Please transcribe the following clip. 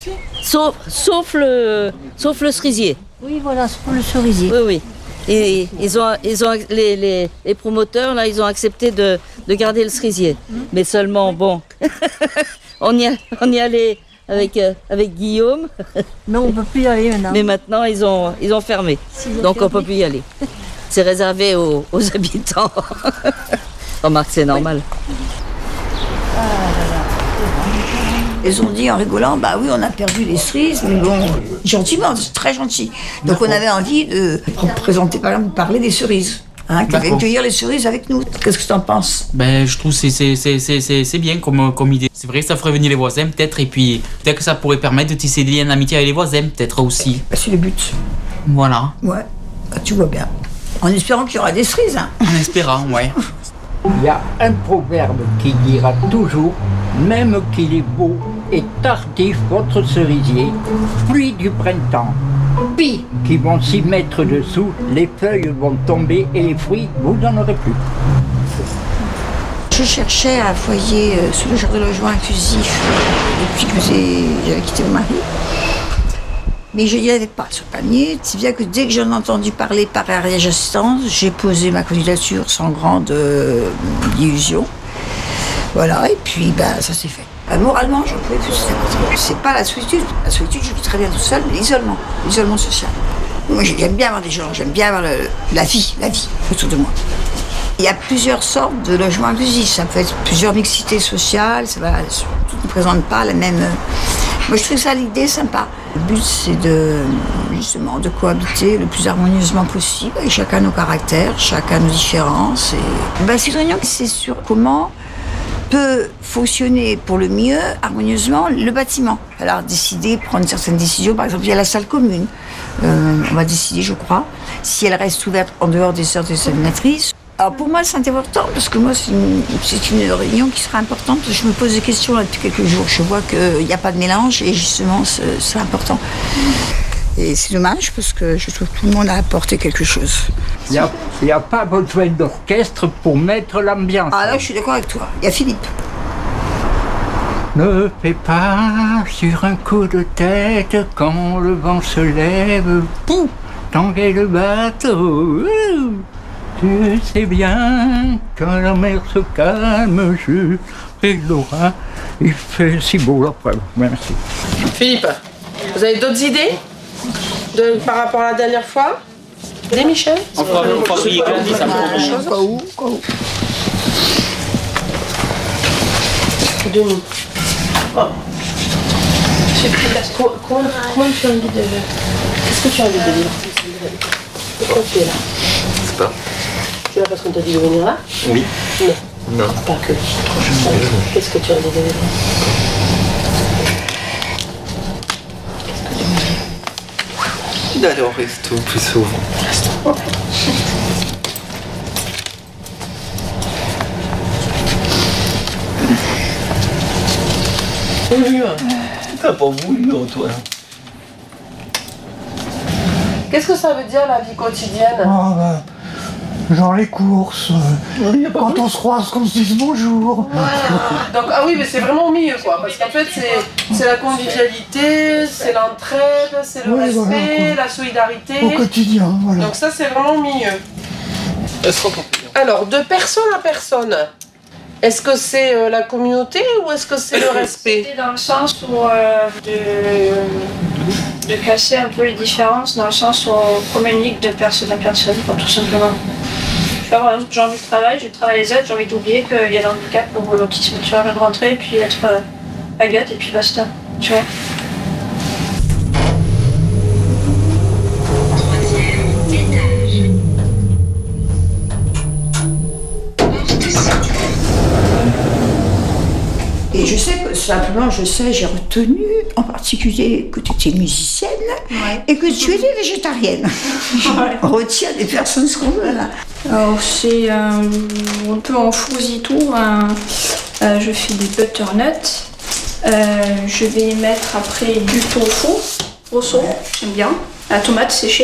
Sauf le cerisier. Oui, voilà, c'est pour le cerisier. Oui, oui. Et les promoteurs, là, ils ont accepté de garder le cerisier. Mais seulement, bon, on y allait avec Guillaume. Mais on ne peut plus y aller maintenant. Mais maintenant, ils ont fermé. Donc, on ne peut plus y aller. C'est réservé aux habitants. Remarque, c'est normal. Ils ont dit en rigolant, bah oui, on a perdu les cerises, mais bon, gentiment, c'est très gentil. Donc on avait envie de présenter, par exemple, parler des cerises. Hein, qui viennent cueillir les cerises avec nous. Qu'est-ce que tu en penses? Ben, je trouve que c'est bien comme idée. C'est vrai que ça ferait venir les voisins peut-être, et puis peut-être que ça pourrait permettre de tisser des liens d'amitié avec les voisins peut-être aussi. Bah, c'est le but. Voilà. Ouais, bah, tu vois bien. En espérant qu'il y aura des cerises. Hein. En espérant, ouais. Il y a un proverbe qui dira toujours, même qu'il est beau et tardif votre cerisier, pluie du printemps, pis qui vont s'y mettre dessous, les feuilles vont tomber et les fruits, vous n'en aurez plus. Je cherchais un foyer sur le genre de logement inclusif depuis que j'avais quitté mon mari. Mais je n'y avais pas ce panier, si bien que dès que j'en ai entendu parler par Ariège Assistance, j'ai posé ma candidature sans grande illusion. Voilà, et puis ça s'est fait. Moralement, j'en pouvais plus, c'est pas la solitude. La solitude, je vis très bien tout seul, mais l'isolement social. Moi, j'aime bien avoir des gens, j'aime bien avoir la vie autour de moi. Il y a plusieurs sortes de logements inclusifs, ça peut être plusieurs mixités sociales, tout ne présente pas la même... Moi, je trouve ça l'idée sympa. Le but, c'est justement de cohabiter le plus harmonieusement possible, avec chacun nos caractères, chacun nos différences. Cette réunion, c'est sur comment peut fonctionner pour le mieux, harmonieusement, le bâtiment. Alors, prendre certaines décisions, par exemple, il y a la salle commune. On va décider, je crois, si elle reste ouverte en dehors des heures des animatrices. Alors pour moi, c'est important, parce que moi, c'est une réunion qui sera importante. Je me pose des questions là, depuis quelques jours. Je vois qu'il n'y a pas de mélange, et justement, c'est important. Et c'est dommage, parce que je trouve que tout le monde a apporté quelque chose. Il n'y a pas besoin d'orchestre pour mettre l'ambiance. Ah là, je suis d'accord avec toi. Il y a Philippe. Ne fais pas sur un coup de tête quand le vent se lève. Pouf, tanguer le bateau. Tu sais bien, quand la mer se calme, et l'orage, il fait si beau après. Merci. Philippe, vous avez d'autres idées par rapport à la dernière fois? Des Michel? On fera payer Gladys, ça me prend Quoi où Demi. Oh. Comment tu as envie de... Qu'est-ce que tu as envie de vivre? Pourquoi tu es là? Je sais pas. Tu es là parce qu'on t'a dit de venir là? Oui. Non. Pas que. Qu'est-ce que tu as envie de vivre? D'aller au resto plus souvent. Oui, t'as pas voulu, toi. Qu'est-ce que ça veut dire la vie quotidienne? Genre les courses, quand on se croise, qu'on se dise bonjour. Donc, ah oui, mais c'est vraiment au milieu, quoi. Parce qu'en fait, c'est la convivialité, c'est l'entraide, c'est le respect, voilà, la solidarité. Au quotidien, voilà. Donc ça, c'est vraiment au milieu. Alors, de personne à personne, est-ce que c'est la communauté ou est-ce que c'est le respect? C'est dans le sens où de casser un peu les différences, dans le sens où on communique de personne à personne, quoi, tout simplement. Par exemple, j'ai envie de travailler, je travaille les aides, j'ai envie d'oublier qu'il y a l'handicap ou l'autisme, tu vois, de rentrer et puis être baguette et puis basta, tu vois. Et je sais que simplement, j'ai retenu en particulier que tu étais musicienne, ouais, et que tu étais végétarienne. Ouais. On retient des personnes ce qu'on veut là. Alors c'est un peu en fousi-tout, je fais des butternuts, je vais y mettre après du tofu, au saut, j'aime bien, la tomate séchée.